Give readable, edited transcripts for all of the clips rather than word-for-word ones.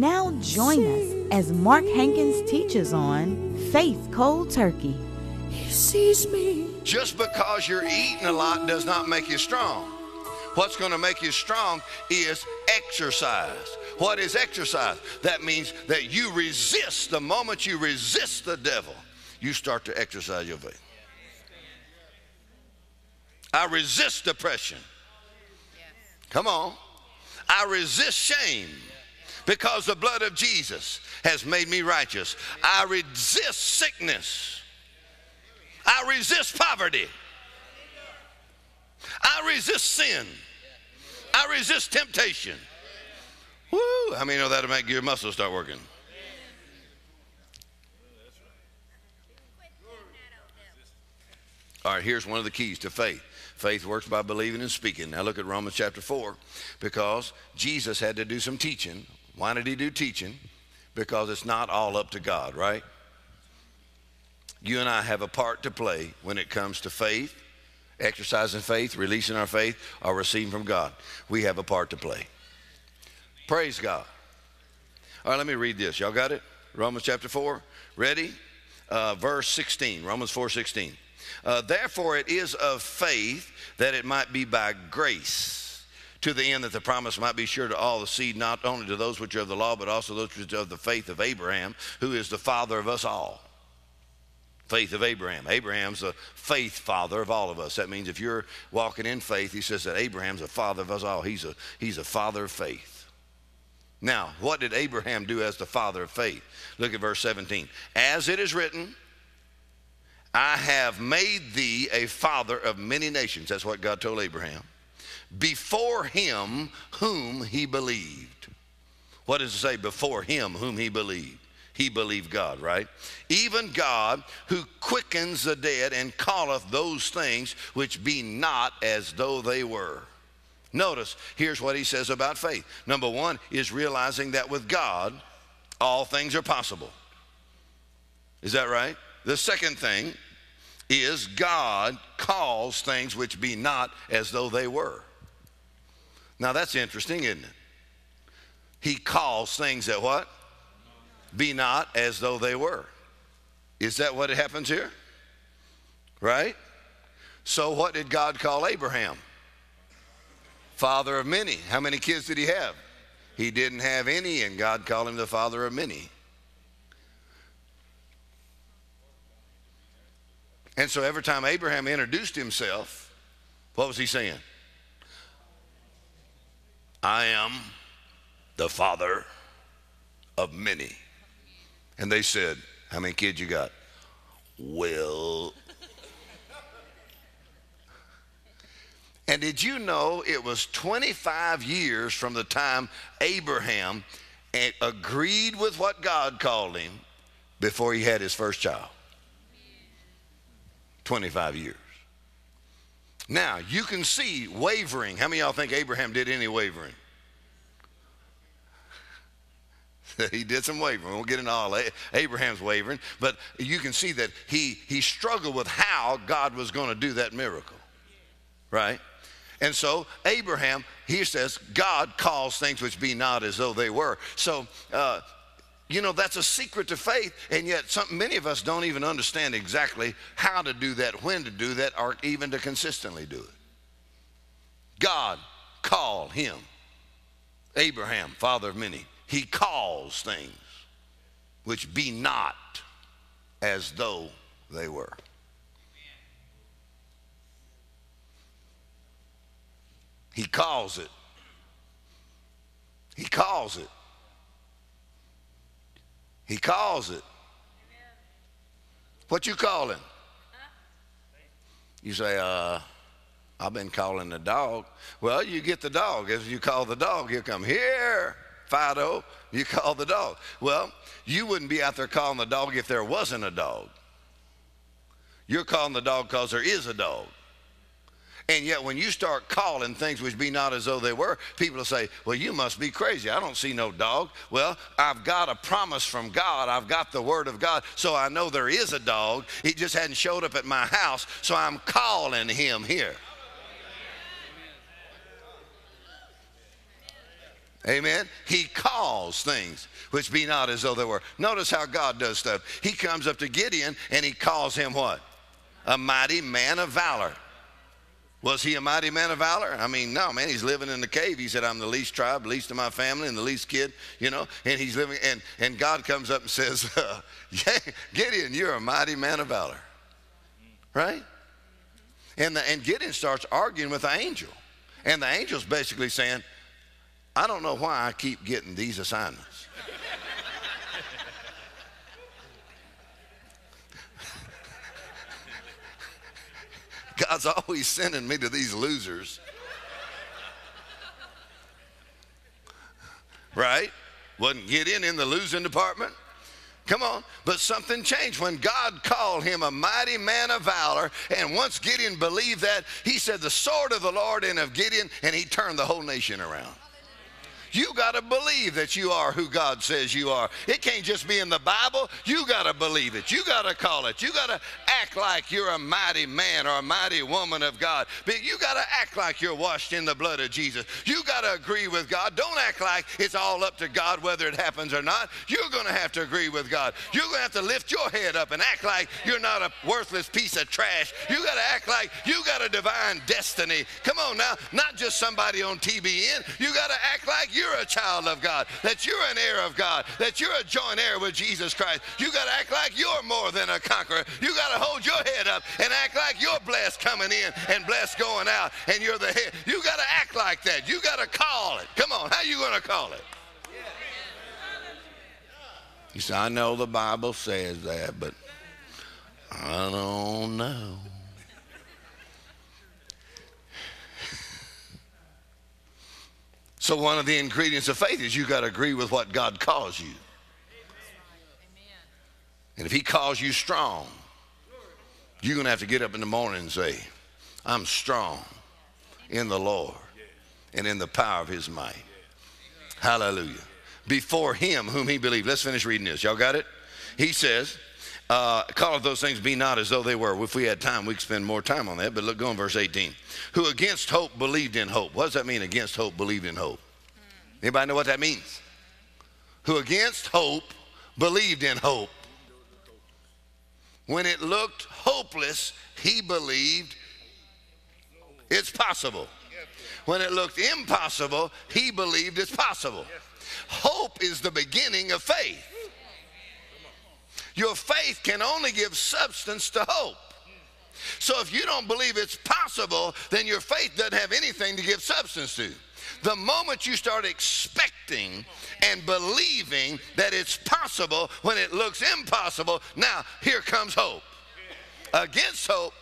Now join us as Mark Hankins teaches on Faith Cold Turkey. He sees me. Just because you're eating a lot does not make you strong. What's going to make you strong is exercise. What is exercise? That means that you resist. The moment you resist the devil, you start to exercise your faith. I resist depression. Come on. I resist shame because the blood of Jesus has made me righteous. I resist sickness. I resist poverty. I resist sin. I resist temptation. Woo! How many know that'll make your muscles start working? All right, here's one of the keys to faith. Faith works by believing and speaking. Now look at Romans chapter 4, because Jesus had to do some teaching. Why did he do teaching? Because it's not all up to God, right? You and I have a part to play when it comes to faith, exercising faith, releasing our faith, or receiving from God. We have a part to play. Praise God. All right, let me read this. Y'all got it? Romans chapter 4. Ready? Verse 16. Romans 4:16. Therefore it is of faith that it might be by grace, to the end that the promise might be sure to all the seed, not only to those which are of the law, but also those which are of the faith of Abraham, who is the father of us all. Faith of Abraham. Abraham's the faith father of all of us. That means if you're walking in faith, he says that Abraham's the father of us all. He's a father of faith. Now, what did Abraham do as the father of faith? Look at verse 17. As it is written, I have made thee a father of many nations. That's what God told Abraham. Before him whom he believed. What does it say? Before him whom he believed. He believed God, right? Even God who quickens the dead and calleth those things which be not as though they were. Notice, here's what he says about faith. Number one is realizing that with God, all things are possible. Is that right? The second thing is God calls things which be not as though they were. Now that's interesting, isn't it? He calls things that what? Be not as though they were. Is that what happens here? Right? So what did God call Abraham? Father of many. How many kids did he have? He didn't have any, and God called him the father of many. And so every time Abraham introduced himself, what was he saying? I am the father of many. And they said, how many kids you got? Well. And did you know it was 25 years from the time Abraham agreed with what God called him before he had his first child? 25 years. Now, you can see wavering. How many of y'all think Abraham did any wavering? He did some wavering. We won't get into all Abraham's wavering, but you can see that he struggled with how God was going to do that miracle, right? And so Abraham, he says, God calls things which be not as though they were. So, that's a secret to faith, and yet many of us don't even understand exactly how to do that, when to do that, or even to consistently do it. God called him, Abraham, father of many. He calls things which be not as though they were. He calls it. He calls it. He calls it. What you calling? You say, I've been calling the dog. Well, you get the dog. As you call the dog, he'll come here. Fido, you call the dog. Well, you wouldn't be out there calling the dog if there wasn't a dog. You're calling the dog because there is a dog. And yet when you start calling things which be not as though they were, people will say, well, you must be crazy. I don't see no dog. Well, I've got a promise from God. I've got the word of God, so I know there is a dog. He just hadn't showed up at my house, so I'm calling him here. Amen. He calls things which be not as though they were. Notice how God does stuff. He comes up to Gideon and he calls him what? A mighty man of valor. Was he a mighty man of valor? I mean, no, man, he's living in the cave. He said, I'm the least tribe, least of my family, and the least kid, you know, and he's living, and God comes up and says, yeah, Gideon, you're a mighty man of valor. Right? And Gideon starts arguing with the angel. And the angel's basically saying, I don't know why I keep getting these assignments. God's always sending me to these losers. Right? Wasn't Gideon in the losing department? Come on. But something changed when God called him a mighty man of valor. And once Gideon believed that, he said, the sword of the Lord and of Gideon, and he turned the whole nation around. You got to believe that you are who God says you are. It can't just be in the Bible. You got to believe it. You got to call it. You got to act like you're a mighty man or a mighty woman of God. But you got to act like you're washed in the blood of Jesus. You got to agree with God. Don't act like it's all up to God whether it happens or not. You're going to have to agree with God. You're going to have to lift your head up and act like you're not a worthless piece of trash. You got to act like you got a divine destiny. Come on now, not just somebody on TBN. You got to act like you're a child of God, that you're an heir of God, that you're a joint heir with Jesus Christ. You got to act like you're more than a conqueror. You got to hold your head up and act like you're blessed coming in and blessed going out, and you're the head. You got to act like that. You got to call it. Come on, how you going to call it? You say, I know the Bible says that, but I don't know. So one of the ingredients of faith is you got to agree with what God calls you. And if he calls you strong, you're going to have to get up in the morning and say, I'm strong in the Lord and in the power of his might. Hallelujah. Before him whom he believed. Let's finish reading this. Y'all got it? He says, calleth those things be not as though they were. If we had time, we could spend more time on that. But look, go in verse 18. Who against hope believed in hope. What does that mean, against hope believed in hope? Anybody know what that means? Who against hope believed in hope. When it looked hopeless, he believed it's possible. When it looked impossible, he believed it's possible. Hope is the beginning of faith. Your faith can only give substance to hope. So if you don't believe it's possible, then your faith doesn't have anything to give substance to. The moment you start expecting and believing that it's possible when it looks impossible, now here comes hope. Against hope,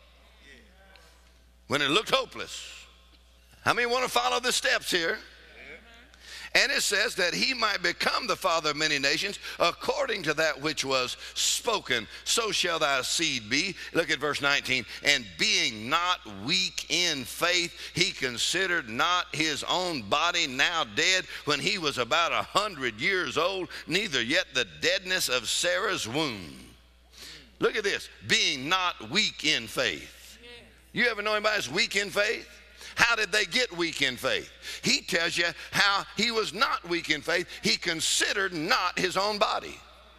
when it looked hopeless. How many want to follow the steps here? And it says that he might become the father of many nations according to that which was spoken. So shall thy seed be. Look at verse 19. And being not weak in faith, he considered not his own body now dead when he was about 100 years old, neither yet the deadness of Sarah's womb. Look at this. Being not weak in faith. You ever know anybody that's weak in faith? How did they get weak in faith? He tells you how he was not weak in faith. He considered not his own body.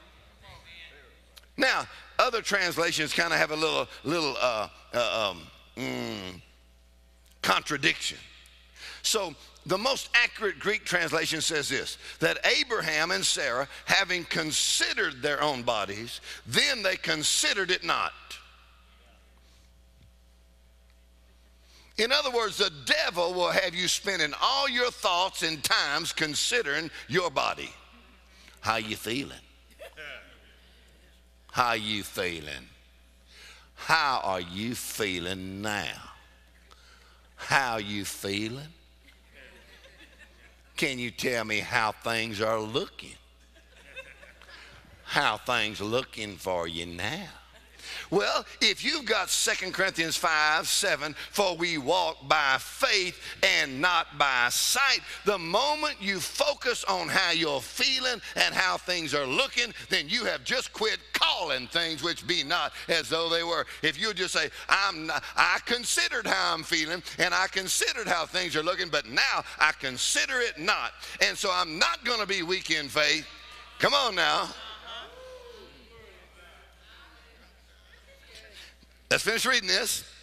Now, other translations kind of have a little contradiction. So the most accurate Greek translation says this, that Abraham and Sarah, having considered their own bodies, then they considered it not. In other words, the devil will have you spending all your thoughts and times considering your body. How you feeling? How you feeling? How are you feeling now? How you feeling? Can you tell me how things are looking? How things looking for you now? Well, if you've got 2 Corinthians 5:7, for we walk by faith and not by sight, the moment you focus on how you're feeling and how things are looking, then you have just quit calling things which be not as though they were. If you just say, I considered how I'm feeling and I considered how things are looking, but now I consider it not. And so I'm not going to be weak in faith. Come on now. Let's finish reading this.